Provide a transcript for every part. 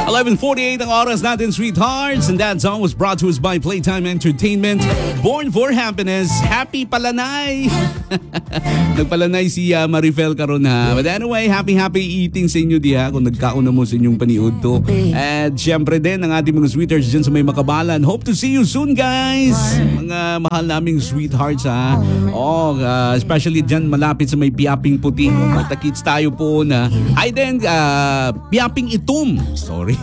11:48 ang oras natin, sweethearts. And that song was brought to us by Playtime Entertainment. Born for Happiness. Happy Palanay! Nagpalanay si Marifel karon ha. But anyway, happy eating sa inyo diha kung nagkauna mo sa inyong paniud to. At syempre din ang ating mga sweethearts dyan sa may Makabalan. Hope to see you soon, guys. Mga mahal naming sweethearts ha. Especially dyan malapit sa may Piaping Puti. Magtakits tayo po na. Ay din, Piaping Itum. Sorry.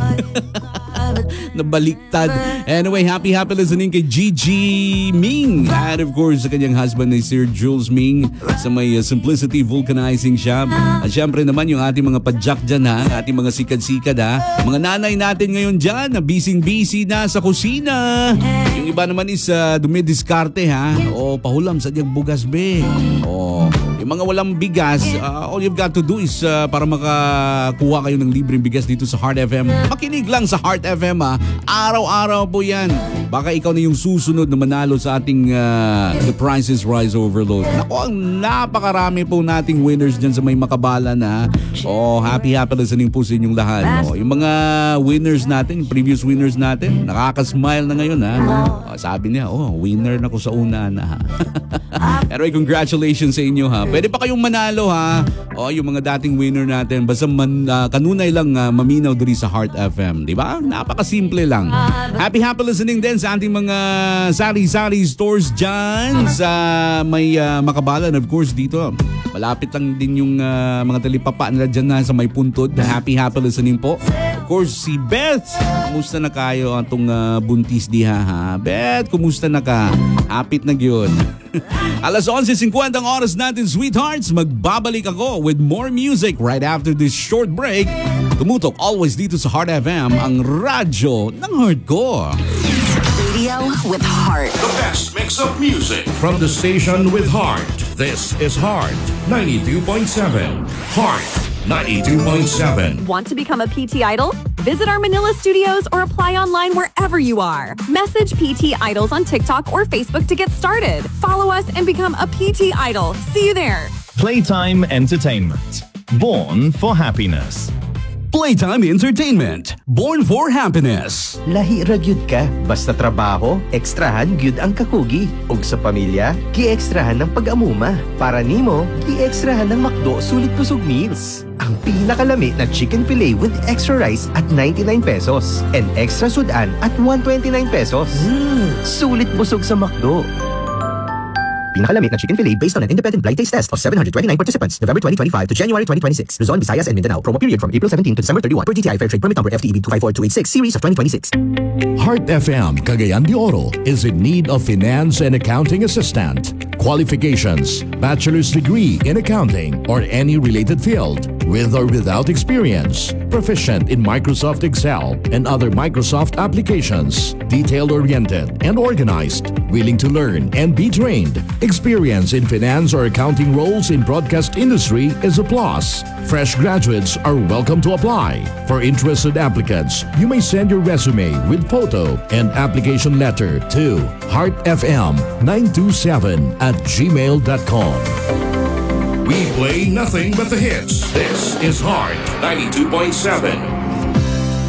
Nabaliktad. Anyway, happy listening kay Gigi Ming. And of course, sa kanyang husband na Sir Jules Ming sa may Simplicity Vulcanizing Shop. At syempre naman yung ating mga padjak dyan ha. Ating mga sikad-sikad ha. Mga nanay natin ngayon dyan na busy na sa kusina. Yung iba naman is dumidiskarte ha. O pahulam sa diyang bugas be. Yung mga walang bigas, all you've got to do is para makakuha kayo ng libreng bigas dito sa Heart FM. Makinig lang sa Heart FM ha. Araw-araw po yan. Baka ikaw na yung susunod na manalo sa ating The Price is Rise Overload. Naku, ang napakarami po nating winners dyan sa may Makabalan ha. Happy listening po sa inyong lahat. Yung mga winners natin, previous winners natin, nakaka-smile na ngayon ha. Sabi niya, winner na ko sa una na ha. Pero congratulations sa inyo ha. Pwede pa kayong manalo ha. Yung mga dating winner natin, basta kanunay lang maminaw diri sa Heart FM, di ba? Napakasimple lang. Happy listening din sa ating mga sari-sari stores dyan sa may Makabalan. Of course dito, malapit lang din yung mga talipapa nila dyan na sa may puntod. Happy listening po. Of course, si Beth, kumusta na kayo atong buntis diha ha? Beth, kumusta na ka? Hapit na yun. Alas 11:50 ang oras natin, sweethearts. Magbabalik ako with more music right after this short break. Tumutok always dito sa Heart FM, ang radyo ng heart ko. Radio with heart. The best mix of music from the station with heart. This is Heart 92.7. Heart 92.7. Want to become a PT Idol? Visit our Manila studios or apply online wherever you are. Message PT Idols on TikTok or Facebook to get started. Follow us and become a PT Idol. See you there. Playtime Entertainment. Born for Happiness. Playtime Entertainment. Born for Happiness. Lahi ra gyud ka, basta trabaho, ekstrahan gyud ang kakugi. Ug sa pamilya, gi-ekstrahan ng pag-amuma. Para nimo, gi-ekstrahan ng McDo sulit busog meals. Ang pinakalami na chicken fillet with extra rice at 99 pesos and extra sudan at 129 pesos. Sulit busog sa McDo. Pinakalamit na chicken fillet based on an independent blind taste test of 729 participants, November 2025 to January 2026. Luzon, Visayas, and Mindanao. Promo period from April 17 to December 31 per DTI Fair Trade Permit number FTEB 254286 series of 2026. Heart FM Cagayan de Oro is in need of finance and accounting assistant. Qualifications: bachelor's degree in accounting or any related field, with or without experience. Proficient in Microsoft Excel and other Microsoft applications. Detail-oriented and organized. Willing to learn and be trained. Experience in finance or accounting roles in broadcast industry is a plus. Fresh graduates are welcome to apply. For interested applicants, you may send your resume with photo and application letter to heartfm927@gmail.com. We play nothing but the hits. This is Heart 92.7.